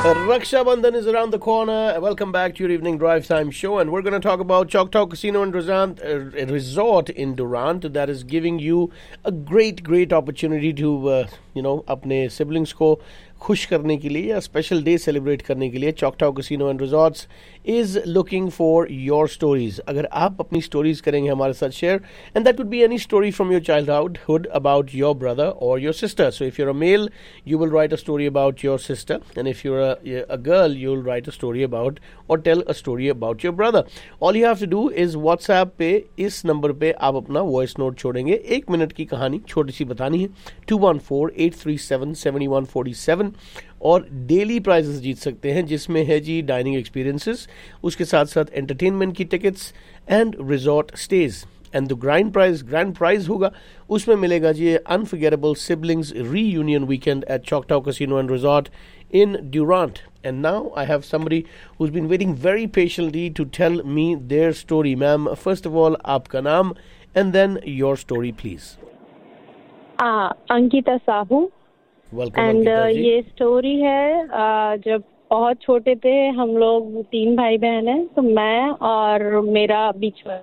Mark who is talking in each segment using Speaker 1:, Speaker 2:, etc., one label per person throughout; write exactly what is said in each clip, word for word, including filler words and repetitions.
Speaker 1: Raksha Bandhan is around the corner. Welcome back to your evening drive time show, and we're going to talk about Choctaw Casino and Resort, uh, Resort in Durant that is giving you a great, great opportunity to, uh, you know, अपने siblings को खुश करने के लिए या special day celebrate करने के लिए चॉकटाउ casino and resorts is looking for your stories. अगर आप अपनी स्टोरीज करेंगे हमारे साथ share, and that would be any story from your childhood about your brother और your sister. So if you're a mail you will write a story about your sister, and if you're a girl you will write a story about और tell a story about your brother. All you have to do is WhatsApp पे इस number पे आप अपना voice note छोड़ेंगे. एक minute की कहानी छोटी सी बतानी है. To one four eight three seven seven one four seven. और डेली प्राइजेस जीत सकते हैं जिसमें है जी डाइनिंग एक्सपीरियंसेस, उसके साथ साथ एंटरटेनमेंट की tickets and resort stage. And the grand prize grand prize होगा, उसमें मिलेगा जी unforgettable siblings reunion weekend at चॉकटाउ casino and resort in Durant. And now I have somebody who's been waiting very patiently to tell me their story. Ma'am, first of all, aapka naam and then your story, please.
Speaker 2: Uh, Ankita Sahu.
Speaker 1: Welcome,
Speaker 2: and
Speaker 1: Ankita
Speaker 2: uh,
Speaker 1: जी.
Speaker 2: ये story है uh, जब बहुत छोटे थे हम लोग, तीन भाई बहन हैं, तो मैं और मेरा बीच में.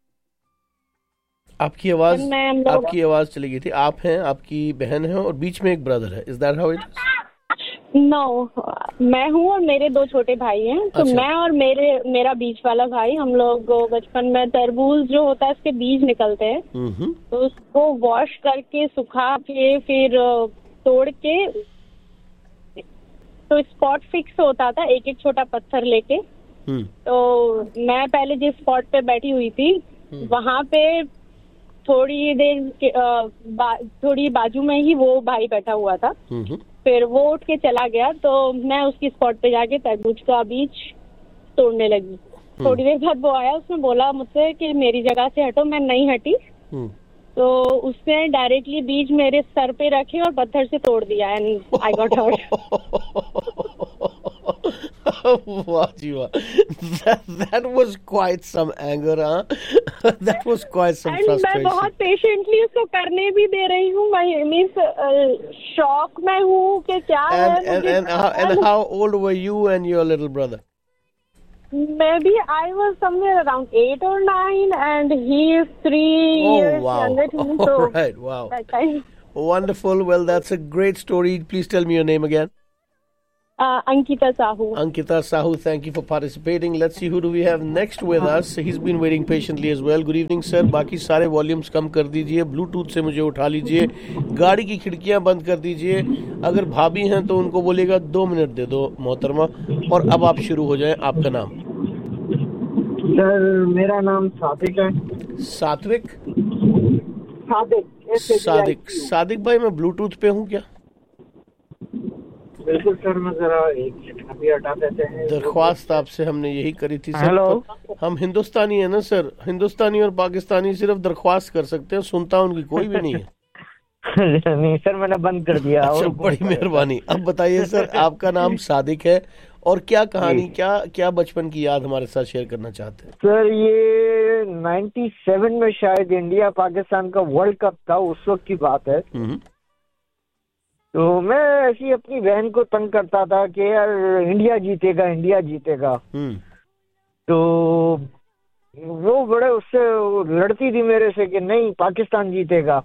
Speaker 1: आपकी आवाज
Speaker 2: मैं हम लोग
Speaker 1: आपकी आवाज चली गई थी. आप हैं, आपकी बहन है और बीच में एक ब्रदर है. Is that how it is?
Speaker 2: No no, मैं हूँ और मेरे दो छोटे भाई हैं. तो
Speaker 1: अच्छा.
Speaker 2: मैं और मेरे मेरा बीच वाला भाई, हम लोग बचपन में तरबूज जो होता है उसके बीज निकलते हैं,
Speaker 1: हम्म
Speaker 2: तो उसको वॉश करके सुखा के फिर तोड़ के, तो स्पॉट फिक्स होता था एक एक छोटा पत्थर लेके.
Speaker 1: हम्म
Speaker 2: तो मैं पहले जिस स्पॉट पे बैठी हुई थी वहां पे थोड़ी देर के, आ, बा, थोड़ी बाजू में ही वो भाई बैठा हुआ था.
Speaker 1: हम्म
Speaker 2: फिर वो उठ के चला गया तो मैं उसकी स्पॉट पे जाके तरबूज का बीज तोड़ने लगी. थोड़ी देर बाद वो आया, उसने बोला मुझसे कि मेरी जगह से हटो. मैं नहीं हटी. तो उसने डायरेक्टली बीज मेरे सर पे रखे और पत्थर से तोड़ दिया एंड आई गॉट हर्ट.
Speaker 1: वाह जी वाह. that, that was quite some anger, huh? That was quite some
Speaker 2: and
Speaker 1: frustration.
Speaker 2: मैं बहुत पेशेंटली उसको करने भी दे रही हूँ. मैं मीन्स शॉक में हूँ कि क्या है.
Speaker 1: and, and, and, how, and how old were you and your little brother?
Speaker 2: Maybe I was somewhere around eight or nine, and he is three
Speaker 1: Oh,
Speaker 2: years
Speaker 1: wow.
Speaker 2: younger than me. So
Speaker 1: All right, wow.
Speaker 2: that time.
Speaker 1: Wonderful. Well, that's a great story. Please tell me your name again.
Speaker 2: Uh, Ankita Sahu.
Speaker 1: Ankita Sahu, thank you for participating. Let's see who do we have next with us. He's been waiting patiently as well. Good evening, sir. बाकी सारे volumes कम कर दीजिए, Bluetooth से मुझे उठा लीजिए, गाड़ी की खिड़कियां बंद कर दीजिए. अगर भाभी हैं तो उनको बोलिएगा दो मिनट दे दो मोहतरमा. और अब आप शुरू हो जाएं. आपका नाम?
Speaker 3: सर मेरा नाम सादिक है.
Speaker 1: सात्विक?
Speaker 3: सादिक.
Speaker 1: सादिक सादिक भाई, मैं ब्लूटूथ पे हूँ क्या?
Speaker 3: बिल्कुल सर, मैं जरा एक सेकंड अभी हटा देते हैं.
Speaker 1: दरख्वास्त आपसे हमने यही करी थी सर.
Speaker 3: हेलो.
Speaker 1: हम हिंदुस्तानी है ना सर. हिंदुस्तानी और पाकिस्तानी सिर्फ दरख्वास्त कर सकते हैं, सुनता उनकी कोई भी नहीं है.
Speaker 3: नहीं सर, मैंने बंद कर दिया.
Speaker 1: अच्छा, बड़ी मेहरबानी. अब बताइए सर, आपका नाम सादिक है और क्या कहानी, क्या क्या बचपन की याद हमारे साथ शेयर करना चाहते हैं?
Speaker 3: सर ये सत्तानवे में शायद इंडिया पाकिस्तान का वर्ल्ड कप था, उस वक्त की बात है. तो मैं ऐसी अपनी बहन को तंग करता था कि यार इंडिया जीतेगा इंडिया जीतेगा. तो वो बड़े उससे लड़ती थी मेरे से कि नहीं पाकिस्तान जीतेगा.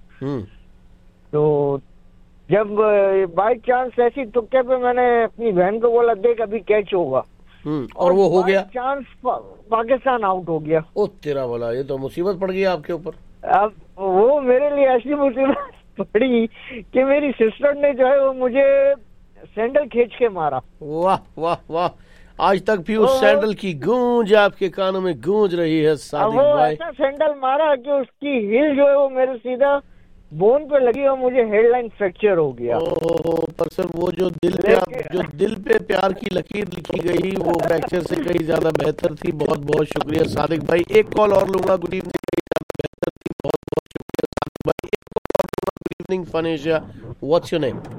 Speaker 3: तो जब बाय चांस ऐसी तुक्के पे मैंने अपनी बहन को बोला देख अभी कैच होगा,
Speaker 1: और वो हो गया.
Speaker 3: चांस पाकिस्तान आउट हो गया.
Speaker 1: ओ तेरा वाला, ये तो मुसीबत पड़ गई आपके ऊपर.
Speaker 3: अब वो मेरे लिए ऐसी मुसीबत पड़ी कि मेरी सिस्टर ने जो है वो मुझे सैंडल खींच के मारा.
Speaker 1: वाह वाह वाह. आज तक भी उस सैंडल की गूंज आपके कानों में गूंज रही है सादिक
Speaker 3: वो
Speaker 1: भाई.
Speaker 3: ऐसा सैंडल मारा कि उसकी हील जो है वो मेरे सीधा बोन पे लगी और मुझे हेडलाइन फ्रैक्चर हो गया.
Speaker 1: ओहो, पर सर वो जो दिल पे जो दिल पे प्यार की लकीर लिखी गई वो फ्रैक्चर से कहीं ज्यादा बेहतर थी. बहुत बहुत शुक्रिया सादिक भाई. एक कॉल और लूंगा. Good evening. कहीं ज्यादा बेहतर थी. बहुत बहुत शुक्रिया सादिक भाई. एक कॉल और लूंगा. Good evening फनेशिया. What's your name?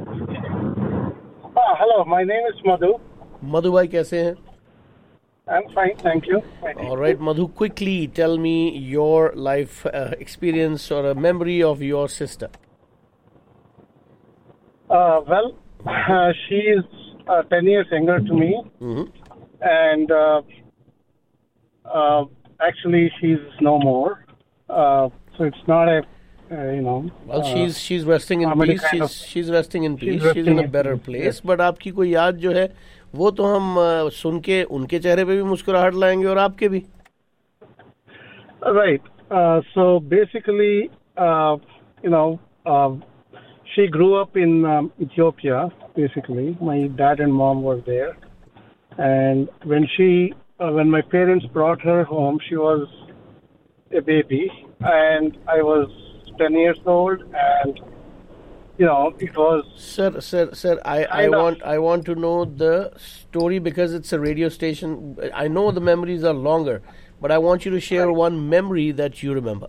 Speaker 4: Hello, my name is मधु.
Speaker 1: मधु भाई कैसे हैं?
Speaker 4: I'm fine, thank you.
Speaker 1: All right, Madhu, quickly tell me your life uh, experience or a memory of your sister.
Speaker 4: Uh, well, uh, she is uh, ten years younger to me,
Speaker 1: Mm-hmm.
Speaker 4: and uh, uh, actually she's no more. Uh, so it's not a, uh, you know.
Speaker 1: Well,
Speaker 4: uh,
Speaker 1: she's she's resting in
Speaker 4: comedy
Speaker 1: peace.
Speaker 4: kind
Speaker 1: She's
Speaker 4: of-
Speaker 1: she's resting in peace. She's,
Speaker 4: resting
Speaker 1: in a
Speaker 4: in
Speaker 1: better
Speaker 4: peace,
Speaker 1: place.
Speaker 4: yes.
Speaker 1: But आपकी कोई याद जो है वो तो हम uh, सुन के उनके चेहरे पे भी मुस्कुराहट लाएंगे और आपके भी.
Speaker 4: Right. Uh, so basically, uh, you know, uh, she grew up in um, Ethiopia. Basically, my dad and mom were there, and when she, uh, when my parents brought her home, she was a baby, and I was ten years old, and you know, it was
Speaker 1: Sir, sir, sir, I, I
Speaker 4: Kind of.
Speaker 1: want I want to know the story because it's a radio station. I know the memories are longer, but I want you to share one memory that you remember.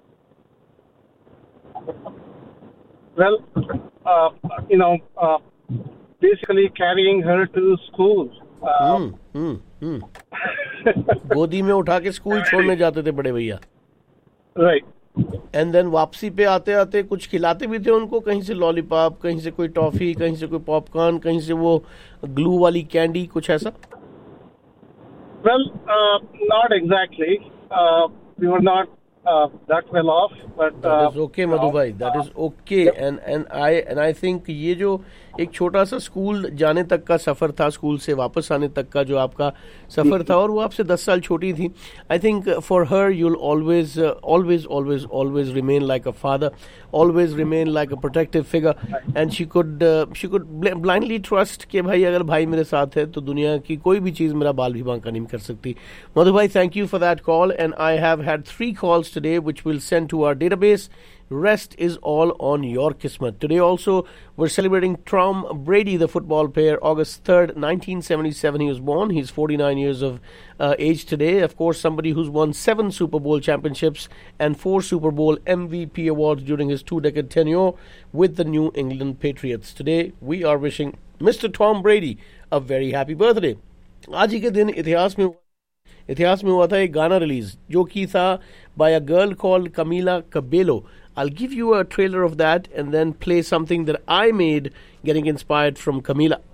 Speaker 4: well, uh, you know, uh, basically carrying her to school. Uh,
Speaker 1: हम्म हम्म हम्म गोदी में उठा के school छोड़ने जाते थे बड़े भैया.
Speaker 4: Right.
Speaker 1: And then वापसी पे आते आते कुछ खिलाते भी थे उनको, कहीं से लॉलीपॉप, कहीं से कोई टॉफी, कहीं से कोई पॉपकॉर्न, कहीं से वो ग्लू वाली कैंडी, कुछ ऐसा.
Speaker 4: Well, uh, not exactly. Uh, we were not uh, that well off, but
Speaker 1: That
Speaker 4: uh,
Speaker 1: is okay, Madhu bhai. That is okay. And and I and I think ये जो एक छोटा सा स्कूल जाने तक का सफर था, स्कूल से वापस आने तक का जो आपका सफर था, और वो आपसे दस साल छोटी थी. I think for her you'll always uh, always always always remain like a father, always remain like a protective figure, and she could uh, she could bl- blindly trust कि भाई अगर भाई मेरे साथ है तो दुनिया की कोई भी चीज मेरा बाल भी बांका नहीं कर सकती. Madhu bhai, thank you for that call, and I have had three calls today which we'll send to our database. Rest is all on your kismet. Today also we're celebrating Tom Brady, the football player. August third, nineteen seventy-seven he was born. He's forty-nine years of uh, age today. Of course, somebody who's won seven Super Bowl championships and four Super Bowl M V P awards during his two-decade tenure with the New England Patriots. Today we are wishing Mister Tom Brady a very happy birthday. आज ही के दिन इतिहास में इतिहास में हुआ था एक गाना रिलीज जो की था by a girl called Camila Cabello. I'll give you a trailer of that and then play something that I made getting inspired from Camila.